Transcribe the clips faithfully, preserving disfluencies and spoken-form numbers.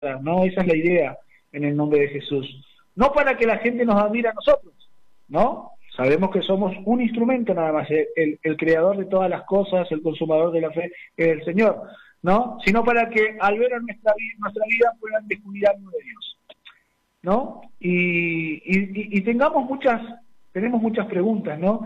¿no? Esa es la idea en el nombre de Jesús. No para que la gente nos admire a nosotros, ¿no? Sabemos que somos un instrumento nada más, el, el, el creador de todas las cosas, el consumador de la fe es el Señor, ¿no? Sino para que al ver a nuestra vida, nuestra vida puedan descubrir algo de Dios, ¿no? Y, y, y tengamos muchas, tenemos muchas preguntas, ¿no?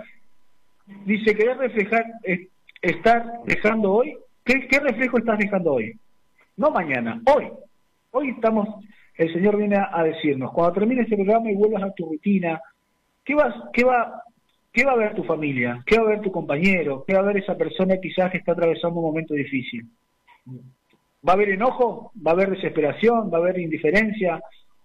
Dice, ¿querés reflejar, eh, estar dejando hoy? ¿Qué, ¿Qué reflejo estás dejando hoy? No mañana, hoy. Hoy estamos, el Señor viene a, a decirnos, cuando termine este programa y vuelvas a tu rutina, ¿qué, vas, qué, va, ¿qué va a ver tu familia? ¿Qué va a ver tu compañero? ¿Qué va a ver esa persona quizás que está atravesando un momento difícil? ¿Va a haber enojo? ¿Va a haber desesperación? ¿Va a haber indiferencia?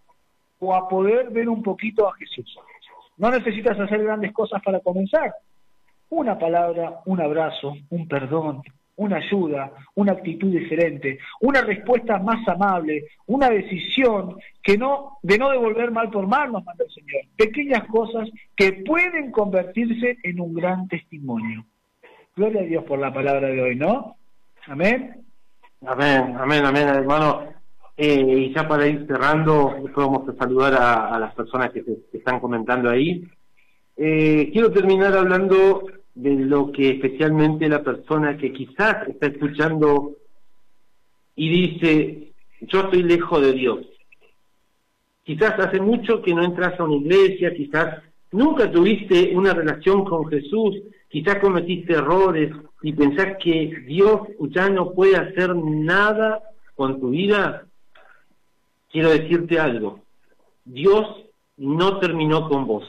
¿O a poder ver un poquito a Jesús? No necesitas hacer grandes cosas para comenzar. Una palabra, un abrazo, un perdón, una ayuda, una actitud diferente, una respuesta más amable, una decisión que no de no devolver mal por mal, nos manda el Señor. Pequeñas cosas que pueden convertirse en un gran testimonio. Gloria a Dios por la palabra de hoy, ¿no? Amén. Amén, amén, amén, hermano. Eh, y ya para ir cerrando, vamos a saludar a, a las personas que, te, que están comentando ahí. Eh, quiero terminar hablando de lo que especialmente la persona que quizás está escuchando y dice, yo estoy lejos de Dios. Quizás hace mucho que no entras a una iglesia, quizás nunca tuviste una relación con Jesús, quizás cometiste errores y pensás que Dios ya no puede hacer nada con tu vida. Quiero decirte algo, Dios no terminó con vos.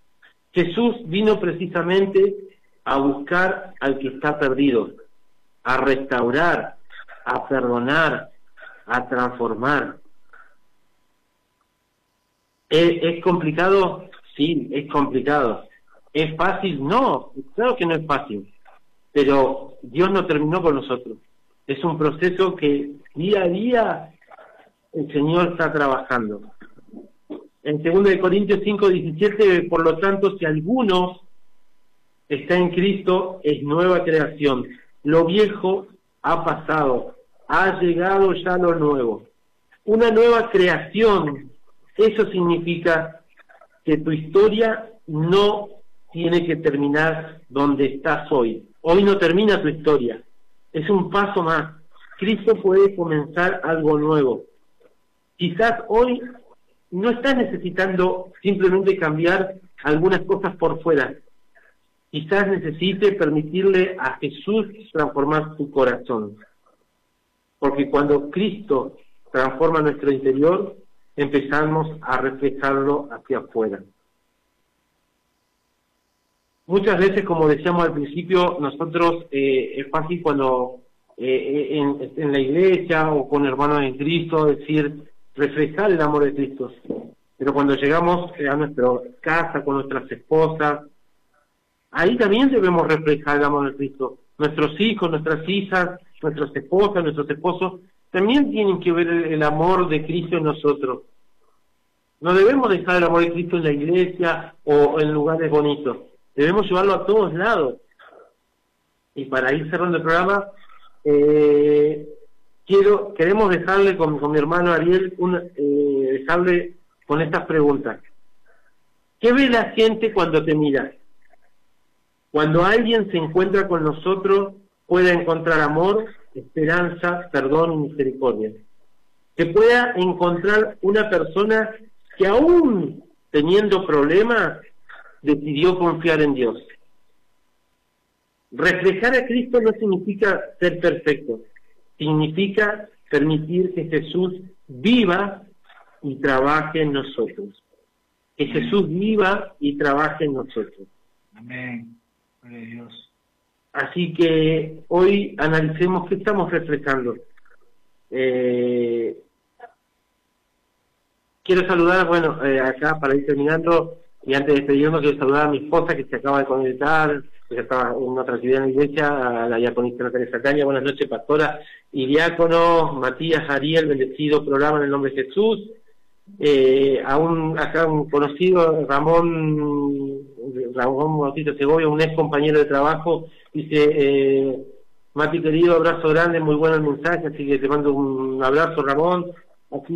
Jesús vino precisamente a buscar al que está perdido, a restaurar, a perdonar, a transformar. ¿Es, es complicado? Sí, es complicado. ¿Es fácil? No, claro que no es fácil. Pero Dios no terminó con nosotros. Es un proceso que día a día el Señor está trabajando. En segunda de Corintios cinco diecisiete, por lo tanto, si alguno está en Cristo, es nueva creación. Lo viejo ha pasado, ha llegado ya lo nuevo. Una nueva creación, eso significa que tu historia no tiene que terminar donde estás hoy. Hoy no termina tu historia, es un paso más. Cristo puede comenzar algo nuevo. Quizás hoy no estás necesitando simplemente cambiar algunas cosas por fuera. Quizás necesite permitirle a Jesús transformar tu corazón. Porque cuando Cristo transforma nuestro interior, empezamos a reflejarlo hacia afuera. Muchas veces, como decíamos al principio, nosotros eh, es fácil cuando eh, en, en la iglesia o con hermanos en Cristo decir, reflejar el amor de Cristo. Pero cuando llegamos a nuestra casa con nuestras esposas, ahí también debemos reflejar el amor de Cristo. Nuestros hijos, nuestras hijas, nuestras esposas, nuestros esposos, también tienen que ver el, el amor de Cristo en nosotros. No debemos dejar el amor de Cristo en la iglesia o en lugares bonitos. Debemos llevarlo a todos lados. Y para ir cerrando el programa, eh, quiero queremos dejarle con, con mi hermano Ariel, una, eh, dejarle con estas preguntas. ¿Qué ve la gente cuando te mira? Cuando alguien se encuentra con nosotros, puede encontrar amor, esperanza, perdón y misericordia. Que pueda encontrar una persona que aún teniendo problemas, decidió confiar en Dios. Reflejar a Cristo no significa ser perfecto, significa permitir que Jesús viva y trabaje en nosotros. Que Jesús viva y trabaje en nosotros. Amén. Gloria a Dios. Así que hoy analicemos qué estamos reflejando. Eh, quiero saludar, bueno, eh, acá para ir terminando, y antes de despedirnos, quiero saludar a mi esposa que se acaba de conectar, que estaba en otra actividad en la iglesia, a la diaconista Natalia Sacaña. Buenas noches, pastora y diácono. Matías Ariel, bendecido programa en el nombre de Jesús. Eh, a un, acá un conocido, Ramón, Ramón Bautista Segovia, un ex compañero de trabajo, dice, eh, Mati querido, abrazo grande, muy bueno el mensaje, así que te mando un abrazo, Ramón. Así